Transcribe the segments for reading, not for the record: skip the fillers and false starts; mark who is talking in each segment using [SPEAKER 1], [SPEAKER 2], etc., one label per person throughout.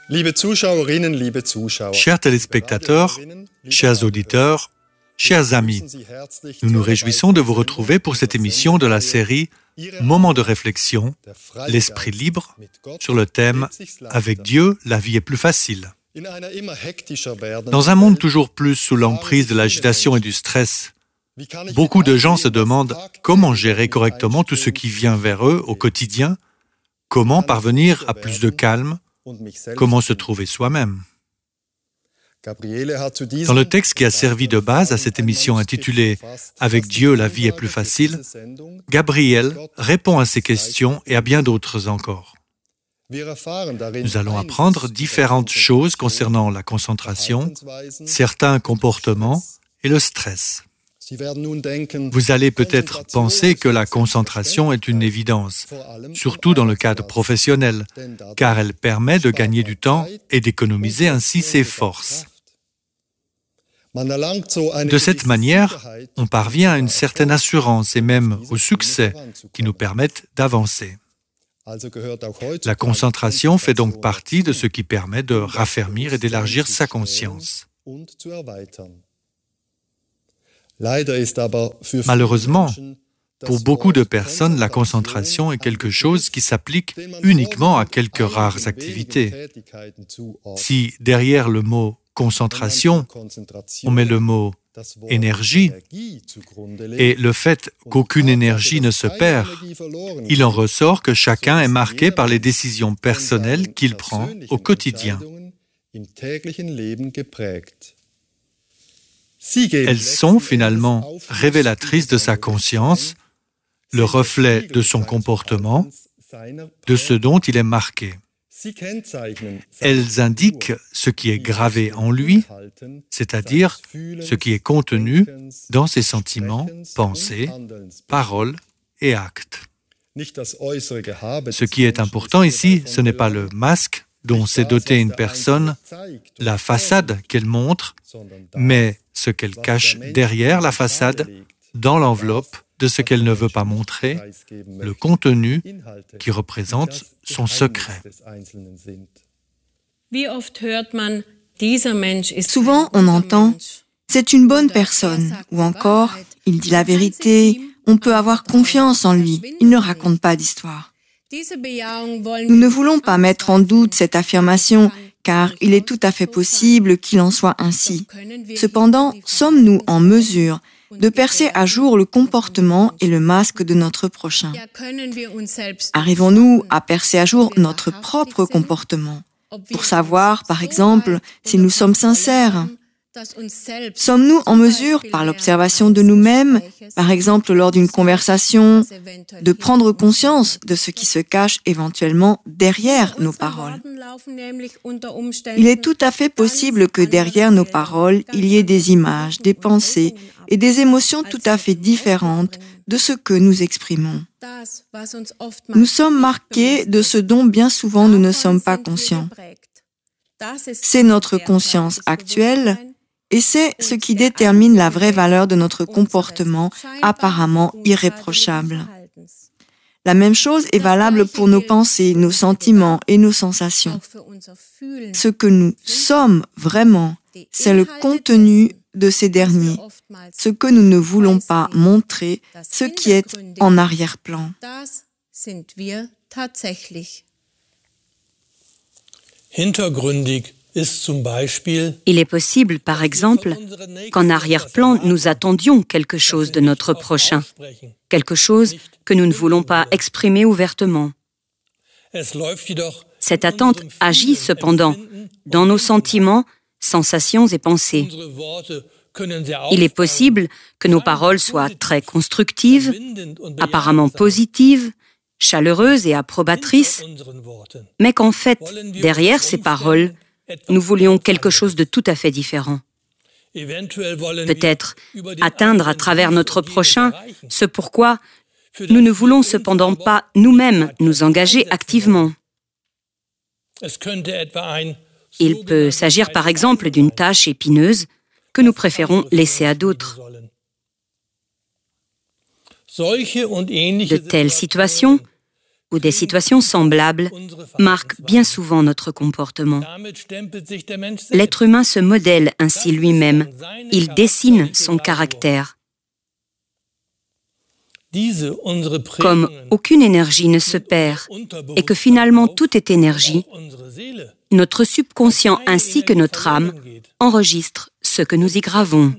[SPEAKER 1] Chers téléspectateurs, chers auditeurs, chers amis, nous nous réjouissons de vous retrouver pour cette émission de la série Moments de réflexion, l'esprit libre, sur le thème « Avec Dieu, la vie est plus facile ». Dans un monde toujours plus sous l'emprise de l'agitation et du stress, beaucoup de gens se demandent comment gérer correctement tout ce qui vient vers eux au quotidien, comment parvenir à plus de calme, comment se trouver soi-même. Dans le texte qui a servi de base à cette émission intitulée « Avec Dieu, la vie est plus facile », Gabriel répond à ces questions et à bien d'autres encore. Nous allons apprendre différentes choses concernant la concentration, certains comportements et le stress. Vous allez peut-être penser que la concentration est une évidence, surtout dans le cadre professionnel, car elle permet de gagner du temps et d'économiser ainsi ses forces. De cette manière, on parvient à une certaine assurance et même au succès qui nous permettent d'avancer. La concentration fait donc partie de ce qui permet de raffermir et d'élargir sa conscience. Malheureusement, pour beaucoup de personnes, la concentration est quelque chose qui s'applique uniquement à quelques rares activités. Si derrière le mot concentration, on met le mot énergie et le fait qu'aucune énergie ne se perd, il en ressort que chacun est marqué par les décisions personnelles qu'il prend au quotidien. Elles sont finalement révélatrices de sa conscience, le reflet de son comportement, de ce dont il est marqué. Elles indiquent ce qui est gravé en lui, c'est-à-dire ce qui est contenu dans ses sentiments, pensées, paroles et actes. Ce qui est important ici, ce n'est pas le masque dont s'est dotée une personne, la façade qu'elle montre, mais ce qu'elle cache derrière la façade, dans l'enveloppe de ce qu'elle ne veut pas montrer, le contenu qui représente son secret.
[SPEAKER 2] Souvent, on entend « c'est une bonne personne » ou encore « il dit la vérité, on peut avoir confiance en lui, il ne raconte pas d'histoire ». Nous ne voulons pas mettre en doute cette affirmation, car il est tout à fait possible qu'il en soit ainsi. Cependant, sommes-nous en mesure de percer à jour le comportement et le masque de notre prochain? Arrivons-nous à percer à jour notre propre comportement pour savoir, par exemple, si nous sommes sincères? Sommes-nous en mesure, par l'observation de nous-mêmes, par exemple lors d'une conversation, de prendre conscience de ce qui se cache éventuellement derrière nos paroles? Il est tout à fait possible que derrière nos paroles, il y ait des images, des pensées et des émotions tout à fait différentes de ce que nous exprimons. Nous sommes marqués de ce dont bien souvent nous ne sommes pas conscients. C'est notre conscience actuelle et c'est ce qui détermine la vraie valeur de notre comportement apparemment irréprochable. La même chose est valable pour nos pensées, nos sentiments et nos sensations. Ce que nous sommes vraiment, c'est le contenu de ces derniers, ce que nous ne voulons pas montrer, ce qui est en arrière-plan.
[SPEAKER 3] Il est possible, par exemple, qu'en arrière-plan, nous attendions quelque chose de notre prochain, quelque chose que nous ne voulons pas exprimer ouvertement. Cette attente agit cependant dans nos sentiments, sensations et pensées. Il est possible que nos paroles soient très constructives, apparemment positives, chaleureuses et approbatrices, mais qu'en fait, derrière ces paroles, nous voulions quelque chose de tout à fait différent. Peut-être atteindre à travers notre prochain ce pourquoi nous ne voulons cependant pas nous-mêmes nous engager activement. Il peut s'agir par exemple d'une tâche épineuse que nous préférons laisser à d'autres. De telles situations ou des situations semblables marquent bien souvent notre comportement. L'être humain se modèle ainsi lui-même. Il dessine son caractère. Comme aucune énergie ne se perd et que finalement tout est énergie, notre subconscient ainsi que notre âme enregistrent ce que nous y gravons.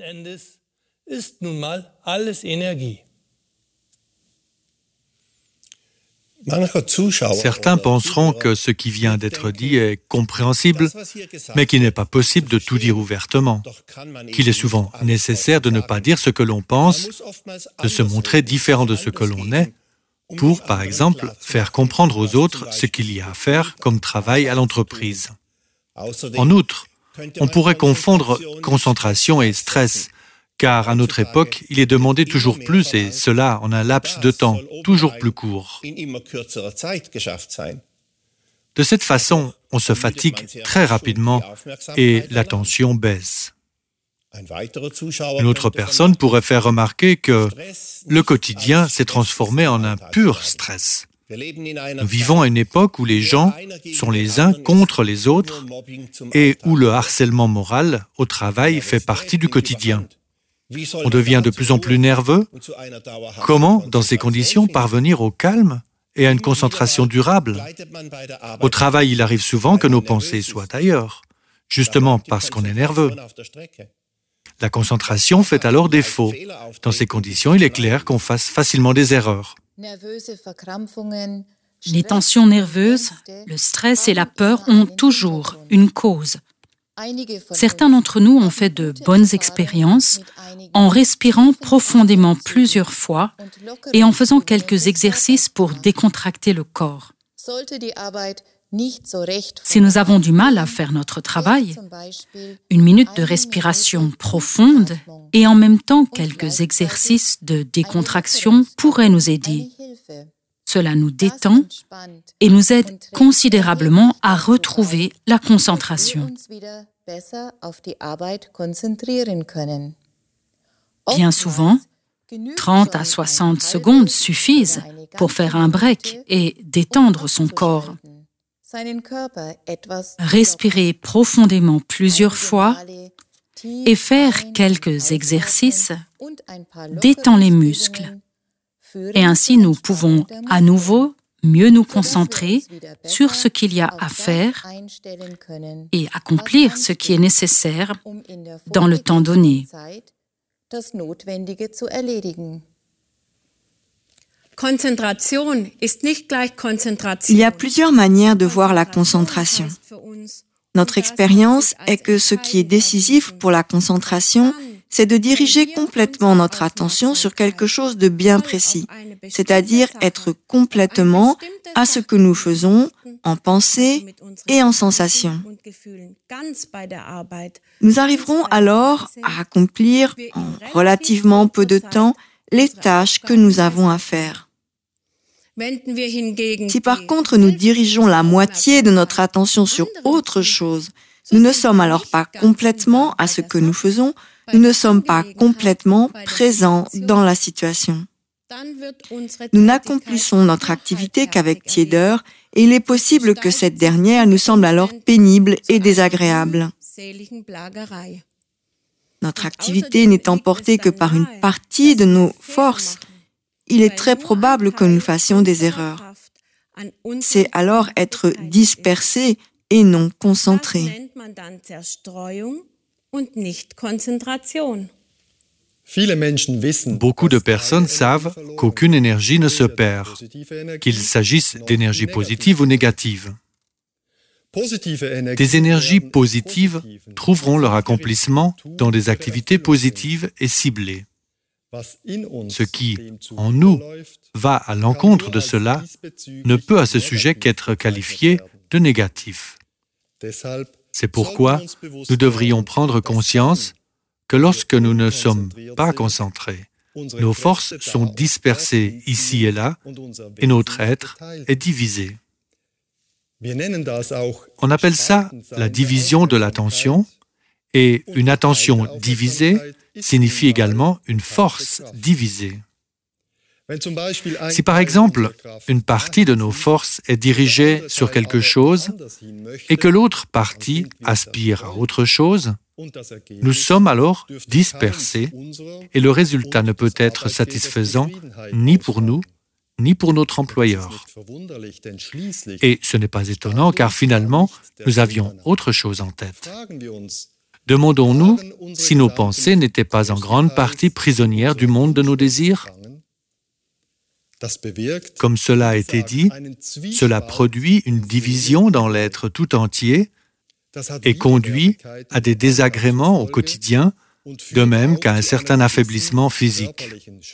[SPEAKER 1] Certains penseront que ce qui vient d'être dit est compréhensible, mais qu'il n'est pas possible de tout dire ouvertement, qu'il est souvent nécessaire de ne pas dire ce que l'on pense, de se montrer différent de ce que l'on est, pour, par exemple, faire comprendre aux autres ce qu'il y a à faire comme travail à l'entreprise. En outre, on pourrait confondre concentration et stress, car à notre époque, il est demandé toujours plus, et cela en un laps de temps toujours plus court. De cette façon, on se fatigue très rapidement et l'attention baisse. Une autre personne pourrait faire remarquer que le quotidien s'est transformé en un pur stress. Nous vivons à une époque où les gens sont les uns contre les autres et où le harcèlement moral au travail fait partie du quotidien. On devient de plus en plus nerveux. Comment, dans ces conditions, parvenir au calme et à une concentration durable? Au travail, il arrive souvent que nos pensées soient ailleurs, justement parce qu'on est nerveux. La concentration fait alors défaut. Dans ces conditions, il est clair qu'on fasse facilement des erreurs.
[SPEAKER 4] Les tensions nerveuses, le stress et la peur ont toujours une cause. Certains d'entre nous ont fait de bonnes expériences en respirant profondément plusieurs fois et en faisant quelques exercices pour décontracter le corps. Si nous avons du mal à faire notre travail, 1 minute de respiration profonde et en même temps quelques exercices de décontraction pourraient nous aider. Cela nous détend et nous aide considérablement à retrouver la concentration. Bien souvent, 30 à 60 secondes suffisent pour faire un break et détendre son corps. Respirer profondément plusieurs fois et faire quelques exercices détend les muscles. Et ainsi, nous pouvons à nouveau mieux nous concentrer sur ce qu'il y a à faire et accomplir ce qui est nécessaire dans le temps donné.
[SPEAKER 2] Il y a plusieurs manières de voir la concentration. Notre expérience est que ce qui est décisif pour la concentration, c'est de diriger complètement notre attention sur quelque chose de bien précis, c'est-à-dire être complètement à ce que nous faisons en pensée et en sensation. Nous arriverons alors à accomplir en relativement peu de temps les tâches que nous avons à faire. Si par contre nous dirigeons la moitié de notre attention sur autre chose, nous ne sommes alors pas complètement à ce que nous faisons, nous ne sommes pas complètement présents dans la situation. Nous n'accomplissons notre activité qu'avec tiédeur et il est possible que cette dernière nous semble alors pénible et désagréable. Notre activité n'étant portée que par une partie de nos forces, il est très probable que nous fassions des erreurs. C'est alors être dispersé et non concentré.
[SPEAKER 1] Beaucoup de personnes savent qu'aucune énergie ne se perd, qu'il s'agisse d'énergie positive ou négative. Des énergies positives trouveront leur accomplissement dans des activités positives et ciblées. Ce qui, en nous, va à l'encontre de cela ne peut à ce sujet qu'être qualifié de négatif. C'est pourquoi nous devrions prendre conscience que lorsque nous ne sommes pas concentrés, nos forces sont dispersées ici et là et notre être est divisé. On appelle ça la division de l'attention et une attention divisée signifie également une force divisée. Si par exemple, une partie de nos forces est dirigée sur quelque chose et que l'autre partie aspire à autre chose, nous sommes alors dispersés et le résultat ne peut être satisfaisant ni pour nous, ni pour notre employeur. Et ce n'est pas étonnant car finalement, nous avions autre chose en tête. Demandons-nous si nos pensées n'étaient pas en grande partie prisonnières du monde de nos désirs. Comme cela a été dit, cela produit une division dans l'être tout entier et conduit à des désagréments au quotidien, de même qu'à un certain affaiblissement physique.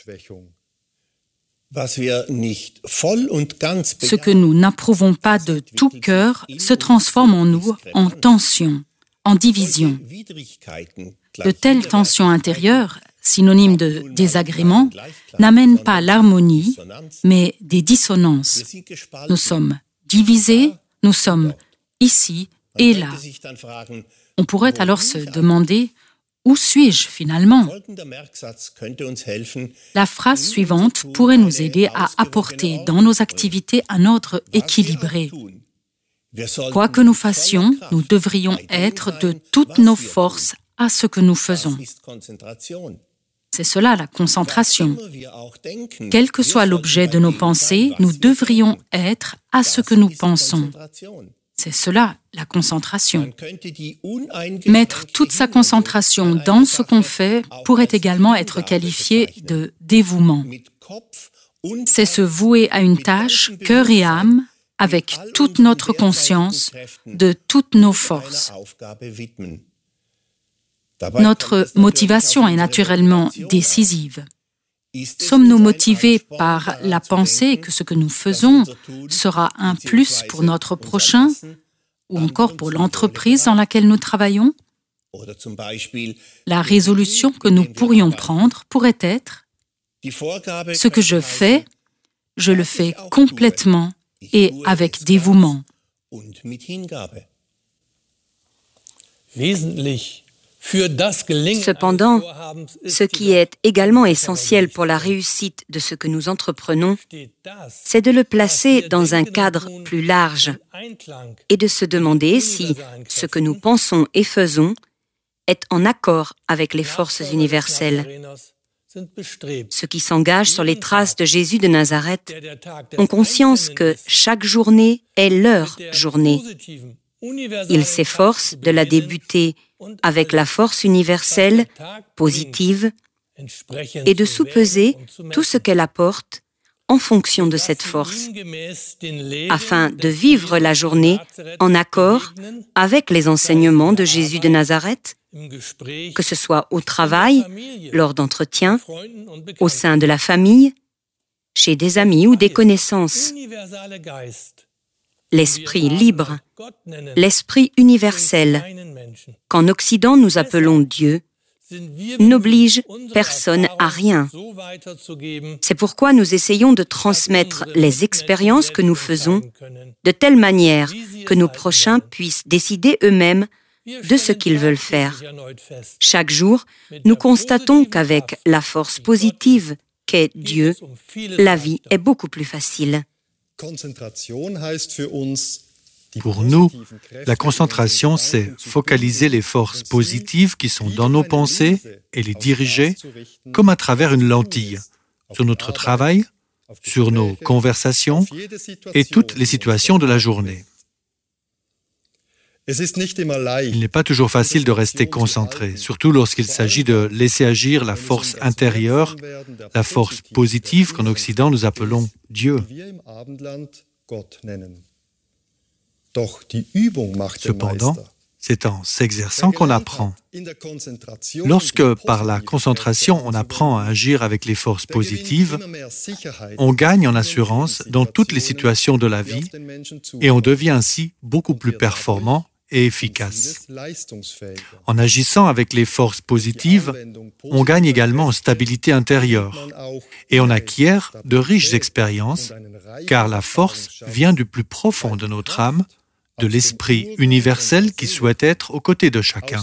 [SPEAKER 4] Ce que nous n'approuvons pas de tout cœur se transforme en nous en tension, en division. De telles tensions intérieures, synonymes de désagrément, n'amènent pas l'harmonie, mais des dissonances. Nous sommes divisés, nous sommes ici et là. On pourrait alors se demander « Où suis-je finalement ?» La phrase suivante pourrait nous aider à apporter dans nos activités un ordre équilibré. Quoi que nous fassions, nous devrions être de toutes nos forces à ce que nous faisons. C'est cela la concentration. Quel que soit l'objet de nos pensées, nous devrions être à ce que nous pensons. C'est cela la concentration. Mettre toute sa concentration dans ce qu'on fait pourrait également être qualifié de dévouement. C'est se vouer à une tâche, cœur et âme, avec toute notre conscience, de toutes nos forces. Notre motivation est naturellement décisive. Sommes-nous motivés par la pensée que ce que nous faisons sera un plus pour notre prochain ou encore pour l'entreprise dans laquelle nous travaillons? La résolution que nous pourrions prendre pourrait être « Ce que je le fais complètement et avec dévouement. »
[SPEAKER 3] Cependant, ce qui est également essentiel pour la réussite de ce que nous entreprenons, c'est de le placer dans un cadre plus large et de se demander si ce que nous pensons et faisons est en accord avec les forces universelles. Ceux qui s'engagent sur les traces de Jésus de Nazareth ont conscience que chaque journée est leur journée. Ils s'efforcent de la débuter avec la force universelle, positive, et de sous-peser tout ce qu'elle apporte en fonction de cette force, afin de vivre la journée en accord avec les enseignements de Jésus de Nazareth, que ce soit au travail, lors d'entretiens, au sein de la famille, chez des amis ou des connaissances. L'esprit libre, l'esprit universel, qu'en Occident nous appelons Dieu, n'oblige personne à rien. C'est pourquoi nous essayons de transmettre les expériences que nous faisons de telle manière que nos prochains puissent décider eux-mêmes de ce qu'ils veulent faire. Chaque jour, nous constatons qu'avec la force positive qu'est Dieu, la vie est beaucoup plus facile.
[SPEAKER 1] Pour nous, la concentration, c'est focaliser les forces positives qui sont dans nos pensées et les diriger comme à travers une lentille sur notre travail, sur nos conversations et toutes les situations de la journée. Il n'est pas toujours facile de rester concentré, surtout lorsqu'il s'agit de laisser agir la force intérieure, la force positive qu'en Occident nous appelons Dieu. Cependant, c'est en s'exerçant qu'on apprend. Lorsque, par la concentration, on apprend à agir avec les forces positives, on gagne en assurance dans toutes les situations de la vie et on devient ainsi beaucoup plus performant et efficace. En agissant avec les forces positives, on gagne également en stabilité intérieure et on acquiert de riches expériences car la force vient du plus profond de notre âme, de l'esprit universel qui souhaite être aux côtés de chacun.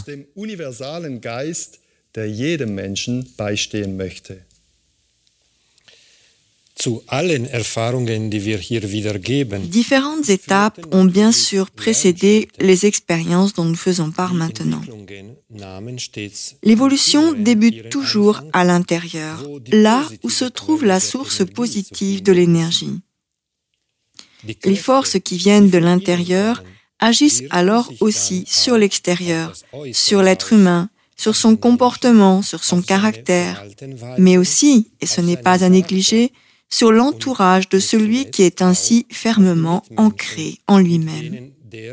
[SPEAKER 2] Différentes étapes ont bien sûr précédé les expériences dont nous faisons part maintenant. L'évolution débute toujours à l'intérieur, là où se trouve la source positive de l'énergie. Les forces qui viennent de l'intérieur agissent alors aussi sur l'extérieur, sur l'être humain, sur son comportement, sur son caractère, mais aussi, et ce n'est pas à négliger, sur l'entourage de celui qui est ainsi fermement ancré en lui-même.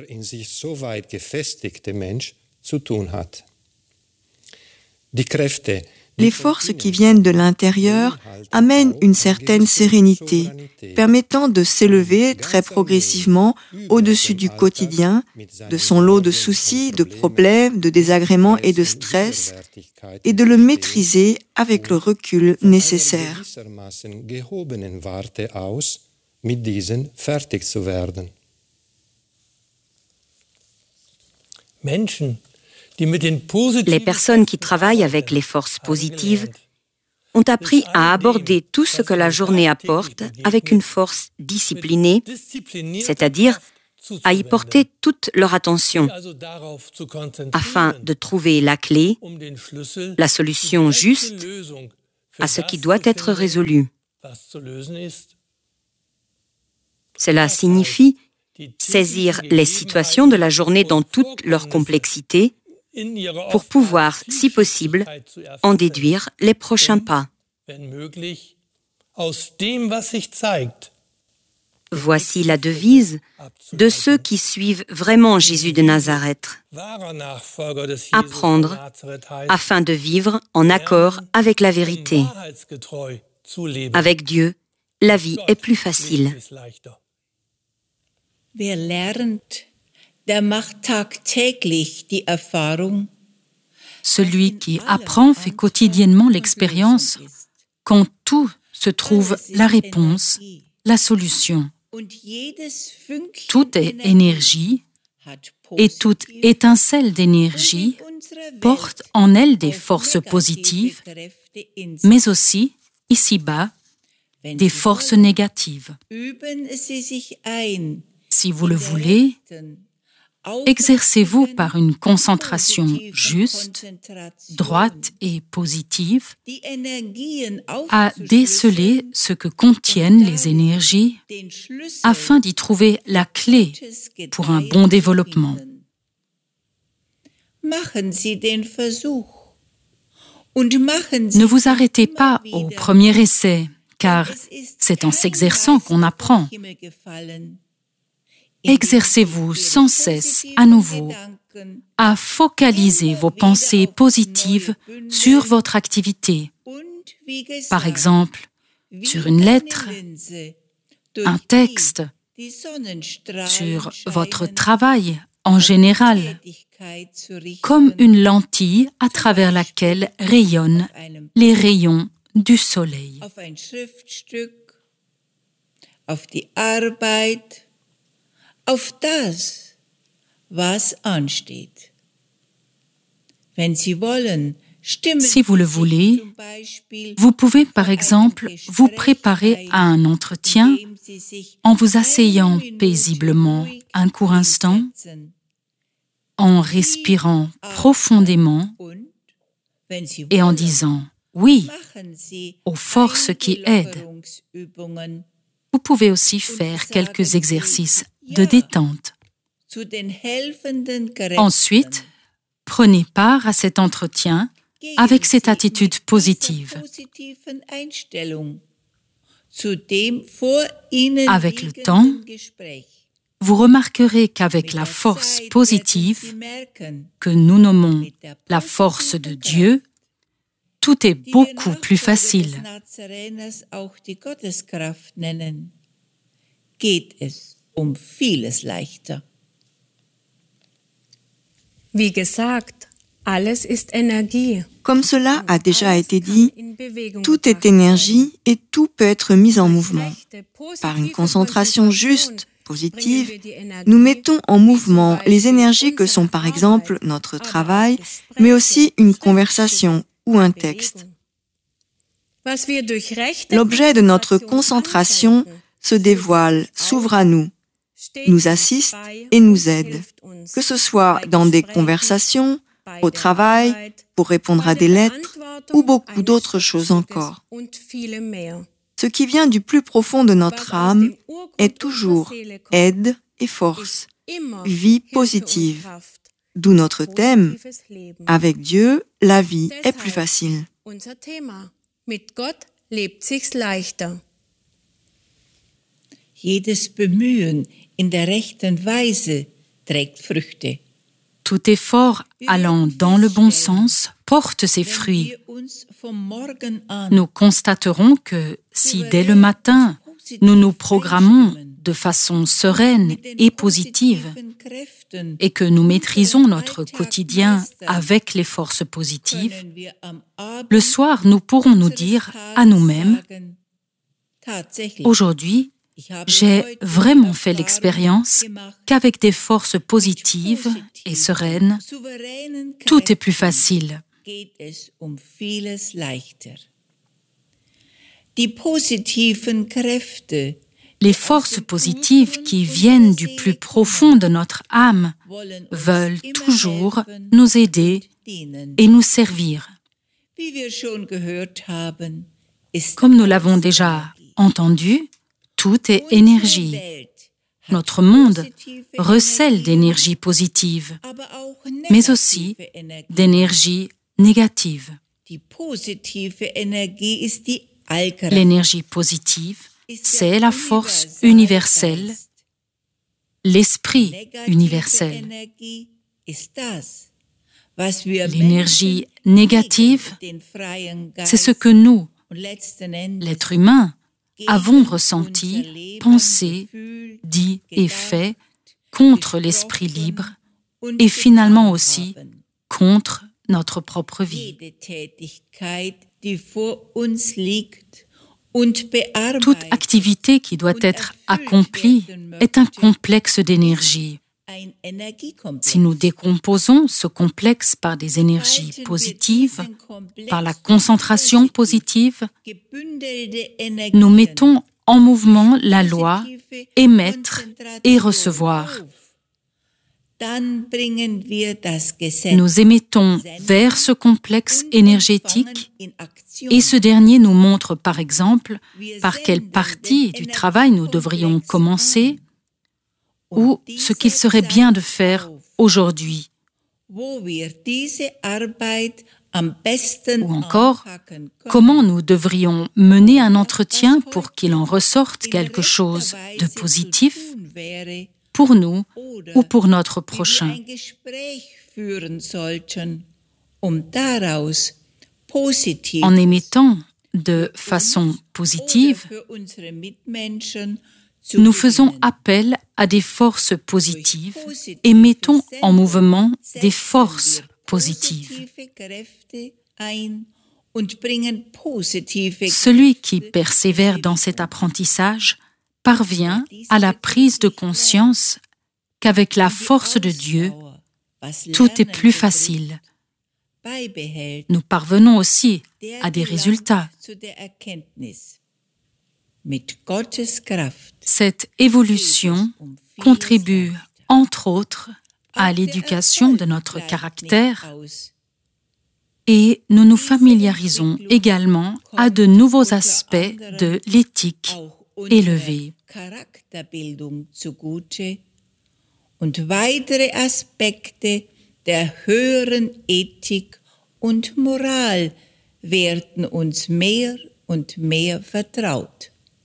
[SPEAKER 2] Les forces qui viennent de l'intérieur amènent une certaine sérénité, permettant de s'élever très progressivement au-dessus du quotidien, de son lot de soucis, de problèmes, de désagréments et de stress, et de le maîtriser avec le recul nécessaire.
[SPEAKER 3] Les personnes qui travaillent avec les forces positives ont appris à aborder tout ce que la journée apporte avec une force disciplinée, c'est-à-dire à y porter toute leur attention afin de trouver la clé, la solution juste à ce qui doit être résolu. Cela signifie saisir les situations de la journée dans toute leur complexité pour pouvoir, si possible, en déduire les prochains pas. Voici la devise de ceux qui suivent vraiment Jésus de Nazareth. Apprendre afin de vivre en accord avec la vérité. Avec Dieu, la vie est plus facile.
[SPEAKER 4] Celui qui apprend fait quotidiennement l'expérience qu'en tout se trouve la réponse, la solution. Tout est énergie et toute étincelle d'énergie porte en elle des forces positives, mais aussi, ici-bas, des forces négatives. Si vous le voulez, exercez-vous par une concentration juste, droite et positive à déceler ce que contiennent les énergies afin d'y trouver la clé pour un bon développement. Ne vous arrêtez pas au premier essai, car c'est en s'exerçant qu'on apprend. Exercez-vous sans cesse à nouveau à focaliser vos pensées positives sur votre activité. Par exemple, sur une lettre, un texte, sur votre travail en général, comme une lentille à travers laquelle rayonnent les rayons du soleil.
[SPEAKER 5] Auf das, was ansteht. Wenn Sie wollen,
[SPEAKER 4] si vous le voulez, vous pouvez par exemple vous préparer à un entretien en vous asseyant paisiblement un court instant, en respirant profondément et en disant oui aux forces qui aident. Vous pouvez aussi faire quelques exercices de détente. Ensuite, prenez part à cet entretien avec cette attitude positive. Avec le temps, vous remarquerez qu'avec la force positive, que nous nommons la force de Dieu, tout est beaucoup plus facile.
[SPEAKER 5] Wie gesagt, alles ist Energie.
[SPEAKER 2] Comme cela a déjà été dit, tout est énergie et tout peut être mis en mouvement. Par une concentration juste, positive, nous mettons en mouvement les énergies que sont par exemple notre travail, mais aussi une conversation ou un texte. L'objet de notre concentration se dévoile, s'ouvre à nous, nous assiste et nous aide, que ce soit dans des conversations, au travail, pour répondre à des lettres ou beaucoup d'autres choses encore. Ce qui vient du plus profond de notre âme est toujours aide et force, vie positive. D'où notre thème, avec Dieu, la vie est plus facile.
[SPEAKER 5] Jedes Bemühen in der rechten Weise trägt Früchte.
[SPEAKER 4] Tout effort allant dans le bon sens porte ses fruits. Nous constaterons que si dès le matin, nous nous programmons de façon sereine et positive et que nous maîtrisons notre quotidien avec les forces positives, le soir, nous pourrons nous dire à nous-mêmes « Aujourd'hui, j'ai vraiment fait l'expérience qu'avec des forces positives et sereines, tout est plus facile. » Les forces positives qui viennent du plus profond de notre âme veulent toujours nous aider et nous servir. Comme nous l'avons déjà entendu, tout est énergie. Notre monde recèle d'énergie positive, mais aussi d'énergie négative. L'énergie positive, c'est la force universelle, l'esprit universel. L'énergie négative, c'est ce que nous, l'être humain, avons ressenti, pensé, dit et fait contre l'esprit libre et finalement aussi contre notre propre vie. Toute activité qui doit être accomplie est un complexe d'énergie. Si nous décomposons ce complexe par des énergies positives, par la concentration positive, nous mettons en mouvement la loi émettre et recevoir. Nous émettons vers ce complexe énergétique et ce dernier nous montre par exemple par quelle partie du travail nous devrions commencer ou ce qu'il serait bien de faire aujourd'hui. Ou encore, comment nous devrions mener un entretien pour qu'il en ressorte quelque chose de positif pour nous ou pour notre prochain. En émettant de façon positive, nous faisons appel à des forces positives et mettons en mouvement des forces positives. Celui qui persévère dans cet apprentissage parvient à la prise de conscience qu'avec la force de Dieu, tout est plus facile. Nous parvenons aussi à des résultats. Cette évolution contribue, entre autres, à l'éducation de notre caractère et nous nous familiarisons également à de nouveaux aspects de l'éthique élevée.
[SPEAKER 5] Und weitere Aspekte der höheren Ethik und Moral werden uns mehr und mehr vertraut.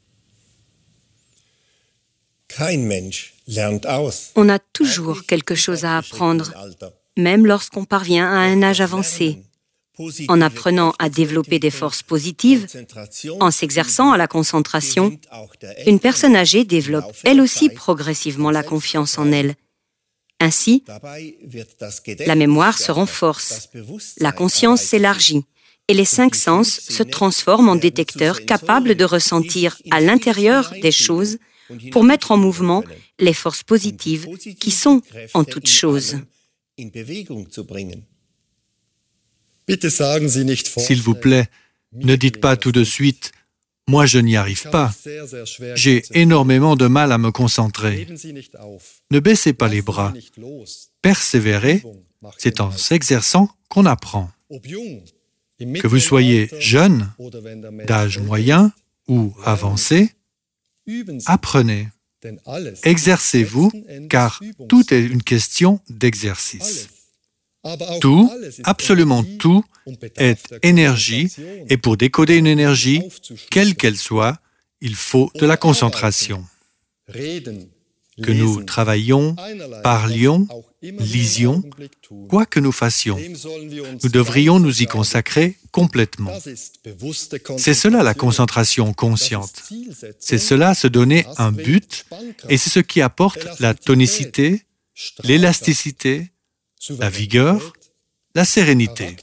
[SPEAKER 3] On a toujours quelque chose à apprendre, même lorsqu'on parvient à un âge avancé. En apprenant à développer des forces positives, en s'exerçant à la concentration, une personne âgée développe elle aussi progressivement la confiance en elle. Ainsi, la mémoire se renforce, la conscience s'élargit et les 5 sens se transforment en détecteurs capables de ressentir à l'intérieur des choses pour mettre en mouvement les forces positives qui sont en toutes choses.
[SPEAKER 1] S'il vous plaît, Ne dites pas tout de suite « Moi, je n'y arrive pas. J'ai énormément de mal à me concentrer. » Ne baissez pas les bras. Persévérer, c'est en s'exerçant qu'on apprend. Que vous soyez jeune, d'âge moyen ou avancé, apprenez. Exercez-vous, car tout est une question d'exercice. Tout, absolument tout, est énergie, et pour décoder une énergie, quelle qu'elle soit, il faut de la concentration. Que nous travaillions, parlions, lisions, quoi que nous fassions, nous devrions nous y consacrer complètement. C'est cela la concentration consciente. C'est cela se donner un but, et c'est ce qui apporte la tonicité, l'élasticité, la vigueur, la sérénité.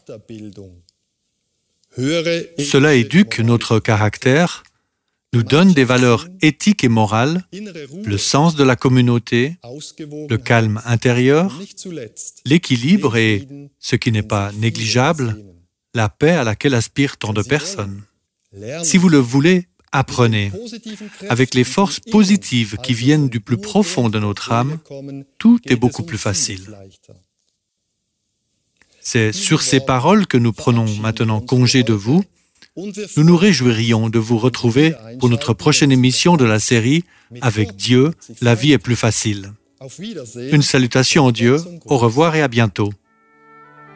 [SPEAKER 1] Cela éduque notre caractère, nous donne des valeurs éthiques et morales, le sens de la communauté, le calme intérieur, l'équilibre et, ce qui n'est pas négligeable, la paix à laquelle aspirent tant de personnes. Si vous le voulez, apprenez. Avec les forces positives qui viennent du plus profond de notre âme, tout est beaucoup plus facile. C'est sur ces paroles que nous prenons maintenant congé de vous. Nous nous réjouirions de vous retrouver pour notre prochaine émission de la série « Avec Dieu, la vie est plus facile ». Une salutation en Dieu, au revoir et à bientôt.